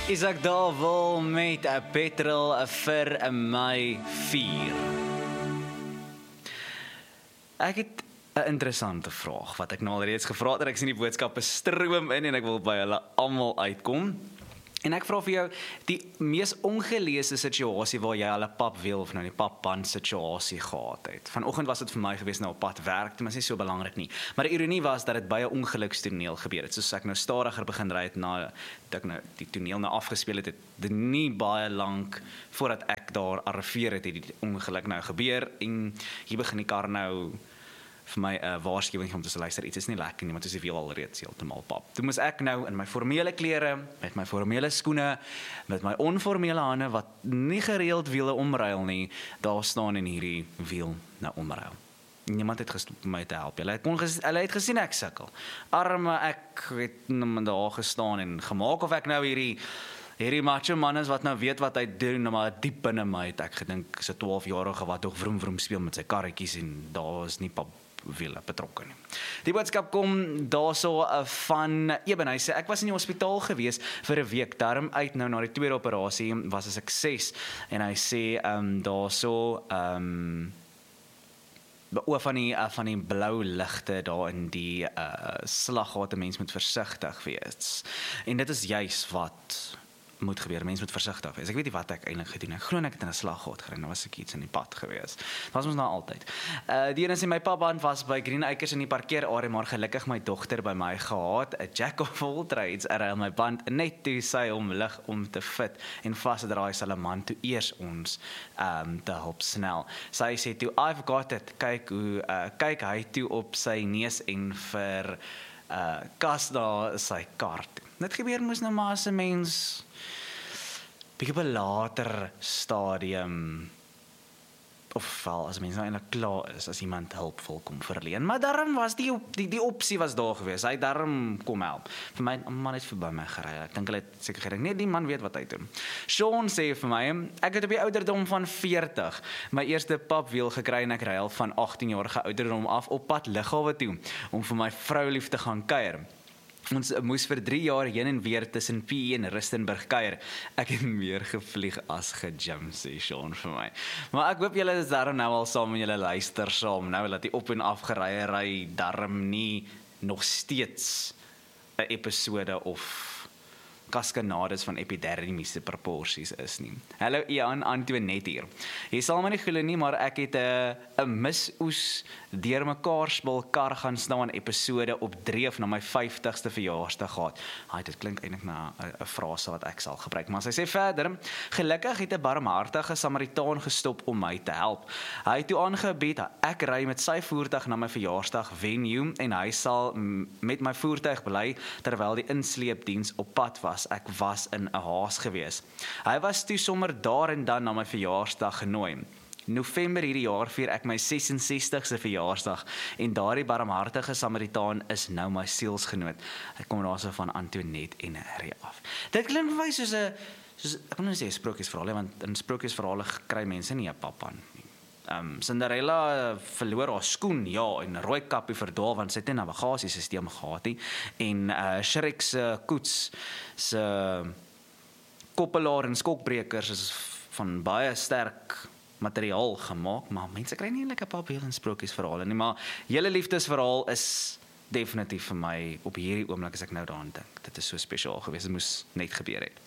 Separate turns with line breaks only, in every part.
Is ek daar wel met 'n petrol vir my 4? Ek het 'n interessante vraag wat ek nou al reeds gevra het en ek sien die boodskappe stroom in en ek wil by hulle almal uitkom. En ek vra vir jou, die mees ongeleese situasie waar jy al 'n papwiel of nou die papband situasie gehad het. Vanoggend was dit vir my gewees nou op pad werk, dit was nie so belangrik nie. Maar die ironie was dat dit by 'n ongelukstoneel gebeur het. Soos ek nou stadiger begin ry het na dat ek nou die toneel nou afgespeel het, dit nie baie lank voordat ek daar arriveer het die ongeluk nou gebeur en hier begin die kar nou vir my 'n waarskuwing om te luister, iets is nie lekker nie, want dis die wiel al reeds heeltemal pap. Toe moes ek nou in my formele klere, met my formele skoene, met my onformele hande wat nie gereeld wiele omruil nie, daar staan en hierdie wiel nou omruil. Niemand het gestop om my te help. Hulle het gesien ek sukkel. Arme ek het daar gestaan en gemaak of ek nou hierdie macho man is wat nou weet wat hy doen, maar diep binne my het ek gedink, is 'n 12-jarige wat toch vroom vroom speel met sy karretjies en daar is nie wiele betrokke nie. Die boodskap kom daarso van Eben, hy sê, ek was in die hospitaal gewees vir 'n week, daarom uit nou na die tweede operasie, was as ek 6, en hy sê, daarso, oor van die blou ligte daar in die slaggate, mens moet versigtig wees. En dit is juis wat moet gebeur, mens moet versigtig wees. Ek weet nie wat ek eintlik gedoen het. Ek glo ek het in 'n slaggat gery, nou was ek iets in die pad gewees. Dat was ons nou altyd. Die ene sê my papband was by Green Acres in die parkeerarea, maar gelukkig my dogter by my gehad, 'n jack of all trades, ruil my band net toe sy om lig om te fit en vasdraai sy man toe eers ons te help snel. Sy sê toe, I've got it, kyk hy toe op sy neus en vir kas daar sy kar toe. Dit gebeur moes nou maar as 'n mens bietjie op 'n later stadium of wel as mens nou eintlik klaar is, as iemand hulp wil kom verleen. Maar daarom was die opsie was daar gewees. Hy daarom kom help. Vir my man het verby my gery. Ek dink hulle het seker gedink, nee, die man weet wat hy doen. Sean sê vir my, ek het op die ouderdom van 40 my eerste papwiel gekry en ek ry al van 18-jarige ouderdom af op pad lughawe toe om vir my vrou lief te gaan kuier. Ons moes vir 3 jaar heen en weer tussen PE en Rustenburg kuier. Ek het meer gevlieg as gegym, sê Sean vir my. Maar ek hoop julle is daarom nou al saam en julle luister saam. Nou dat die op en af ry daarom nie nog steeds 'n episode of kaskanades van epidermiese proporsies is nie. Hallo Ian, Antoinette hier. Jy sal my nie glo nie, maar ek het 'n misoes deur mekaar spul kar gaan staan episode op 3 of na my 50ste verjaarsdag gehad. Dit klink eintlik na 'n frase wat ek sal gebruik, maar sy sê verder, gelukkig het 'n barmhartige Samaritaan gestop om my te help. Hy het toe aangebied, ek ry met sy voertuig na my verjaarsdag venue en hy sal met my voertuig bly terwyl die insleepdiens op pad was. Ek was in 'n haas gewees. Hy was toe sommer daar en dan na my verjaarsdag genooi. November hierdie jaar vier ek my 66ste verjaarsdag en daardie barmhartige Samaritaan is nou my sielsgenoot. Ek kom daarso van Antoinette en Harry af. Dit klink vir my soos ek wil nou sê 'n sprokiesverhaal, want in sprokiesverhale kry mense nie 'n papband nie. Cinderella verloor haar skoen, ja, en rooi kappie verdwaal want sy het 'n navigasiesisteem gehad nie. En Shrek se koets se koppelaar en skokbrekers is van baie sterk materiaal gemaak, maar mense kry nie eintlik 'n papwiel in sprokiesverhale nie, maar julle liefdesverhaal is definitief vir my op hierdie oomblik as ek nou daaraan dink. Dit is so spesiaal gewees, dit moes net gebeur het.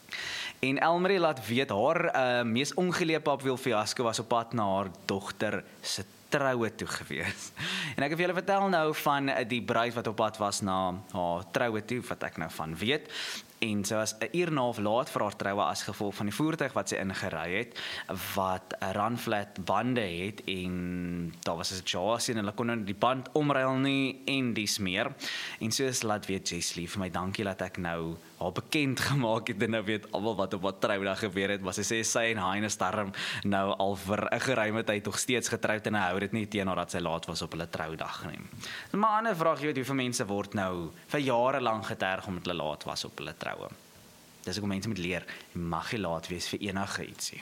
En Elmarie laat weet, haar mees ongeleë papwiel fiasco was op pad na haar dogter se troue toe gewees. En ek het vir julle vertel nou van die bruid wat op pad was na haar troue toe, wat ek nou van weet. En sy was 'n uur en 'n half laat vir haar troue as gevolg van die voertuig wat sy ingery het, wat 'n run-flat bande het en daar was 'n situasie en hulle kon nou die band omruil nie en dis meer. En soos laat weet Jeslie vir my dankie dat ek nou haar bekend gemaak het en nou weet almal wat op wat troudag gebeur het, maar sy sê sy en Heine Starm nou al vir 'n geruime tyd nog steeds getroud en hy hou dit nie teen nadat sy laat was op hulle troudag nie. Maar 'n ander vraag, jy weet hoeveel mense word nou vir jare lank geterg omdat hulle laat was op hulle troue. Dis ook mense moet leer, jy mag nie laat wees vir enige ietsie.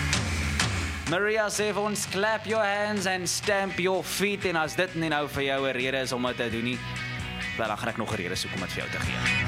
Maria sê vir ons, clap your hands and stamp your feet, en as dit nie nou vir jou 'n rede is om dit te doen nie, dan gaan ek nog 'n rede soek om dit vir jou te gee.